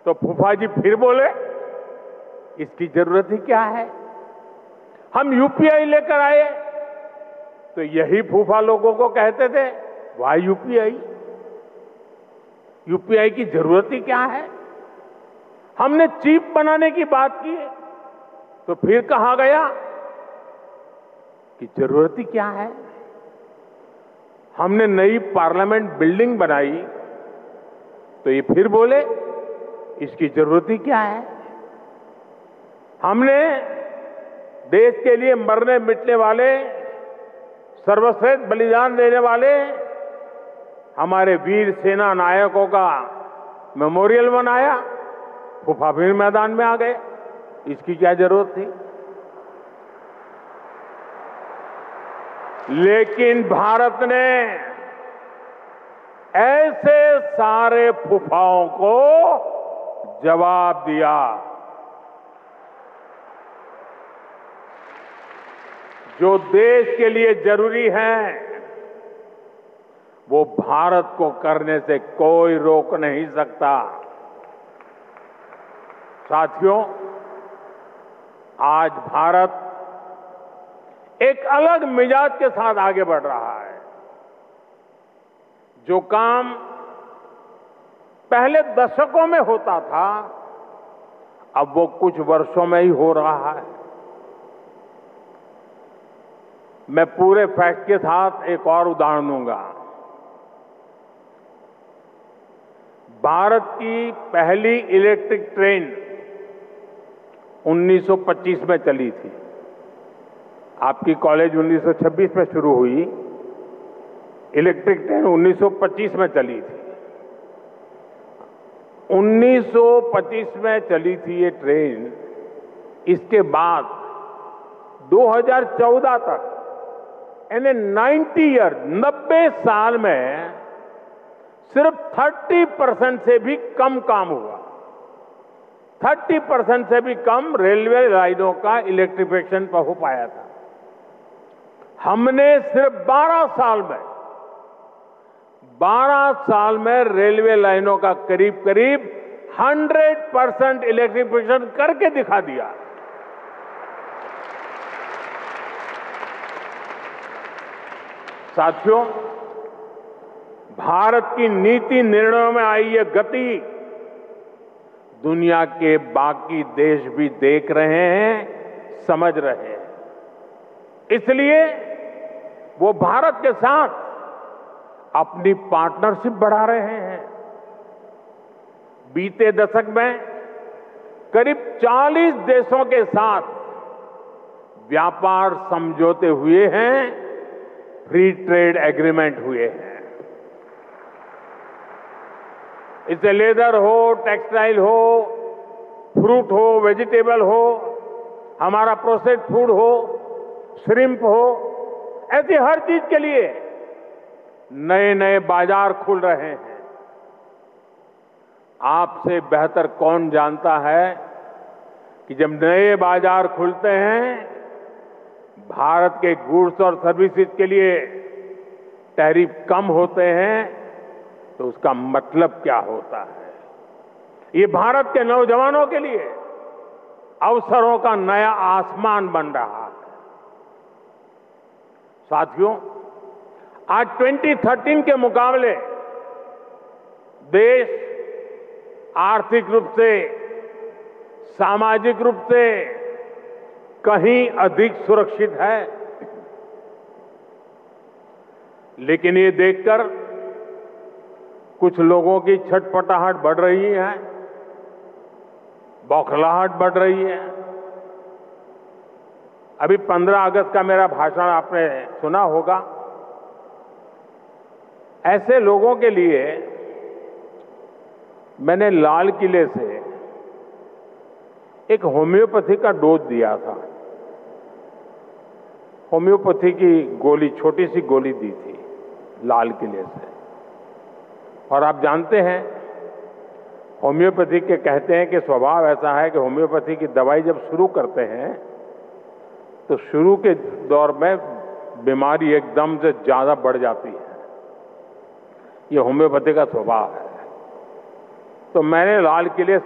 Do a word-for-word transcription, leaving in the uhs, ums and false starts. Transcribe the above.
तो फूफा जी फिर बोले इसकी जरूरत ही क्या है। हम यूपीआई लेकर आए तो यही फूफा लोगों को कहते थे वाह यूपीआई, यूपीआई की जरूरत ही क्या है। हमने चिप बनाने की बात की तो फिर कहा गया कि जरूरत ही क्या है। हमने नई पार्लियामेंट बिल्डिंग बनाई तो ये फिर बोले इसकी जरूरत ही क्या है। हमने देश के लिए मरने मिटने वाले, सर्वश्रेष्ठ बलिदान देने वाले हमारे वीर सेना नायकों का मेमोरियल बनाया, फूफा फिर मैदान में आ गए, इसकी क्या जरूरत थी। लेकिन भारत ने ऐसे सारे फूफाओं को जवाब दिया। जो देश के लिए जरूरी है वो भारत को करने से कोई रोक नहीं सकता। साथियों, आज भारत एक अलग मिजाज के साथ आगे बढ़ रहा है। जो काम पहले दशकों में होता था अब वो कुछ वर्षों में ही हो रहा है। मैं पूरे फैक्ट के साथ एक और उदाहरण दूंगा। भारत की पहली इलेक्ट्रिक ट्रेन उन्नीस सौ पच्चीस में चली थी। आपकी कॉलेज उन्नीस सौ छब्बीस में शुरू हुई, इलेक्ट्रिक ट्रेन उन्नीस सौ पच्चीस में चली थी। उन्नीस सौ पच्चीस में चली थी ये ट्रेन। इसके बाद दो हज़ार चौदह तक यानी नब्बे ईयर नब्बे साल में सिर्फ तीस परसेंट से भी कम काम हुआ। तीस परसेंट से भी कम रेलवे लाइनों का इलेक्ट्रिफिकेशन हो पाया था। हमने सिर्फ बारह साल में बारह साल में रेलवे लाइनों का करीब करीब सौ परसेंट इलेक्ट्रिफिकेशन करके दिखा दिया। साथियों, भारत की नीति निर्णयों में आई ये गति दुनिया के बाकी देश भी देख रहे हैं, समझ रहे हैं। इसलिए वो भारत के साथ अपनी पार्टनरशिप बढ़ा रहे हैं। बीते दशक में करीब चालीस देशों के साथ व्यापार समझौते हुए हैं, फ्री ट्रेड एग्रीमेंट हुए हैं। इससे लेदर हो, टेक्सटाइल हो, फ्रूट हो, वेजिटेबल हो, हमारा प्रोसेस्ड फूड हो, श्रिम्प हो, ऐसी हर चीज के लिए नए नए बाजार खुल रहे हैं। आपसे बेहतर कौन जानता है कि जब नए बाजार खुलते हैं भारत के गुड्स और सर्विसेज के लिए टैरिफ कम होते हैं तो उसका मतलब क्या होता है। ये भारत के नौजवानों के लिए अवसरों का नया आसमान बन रहा है। साथियों, आज दो हज़ार तेरह के मुकाबले देश आर्थिक रूप से, सामाजिक रूप से कहीं अधिक सुरक्षित है। लेकिन ये देखकर कुछ लोगों की छटपटाहट बढ़ रही है, बौखलाहट बढ़ रही है। अभी पंद्रह अगस्त का मेरा भाषण आपने सुना होगा। ऐसे लोगों के लिए मैंने लाल किले से एक होम्योपैथी का डोज दिया था। होम्योपैथी की गोली, छोटी सी गोली दी थी लाल किले से। और आप जानते हैं होम्योपैथी के कहते हैं कि स्वभाव ऐसा है कि होम्योपैथी की दवाई जब शुरू करते हैं तो शुरू के दौर में बीमारी एकदम से ज्यादा बढ़ जाती है। ये होम्योपैथी का स्वभाव है। तो मैंने लाल किले